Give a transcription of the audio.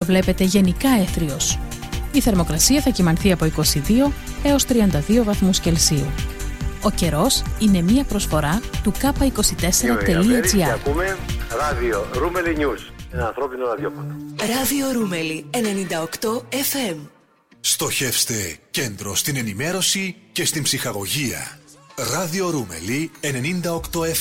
προβλέπεται γενικά έθριος. Η θερμοκρασία θα κυμανθεί από 22 έως 32 βαθμούς Κελσίου. Ο καιρός είναι μία προσφορά του k24.gr. Ακούμε ράδιο Ρούμελι News, ένα ανθρώπινο ραδιόφωνο. Ράδιο Ρούμελι 98 FM. Στοχεύστε κέντρο στην ενημέρωση και στην ψυχαγωγία. Ράδιο Ρούμελι 98 FM.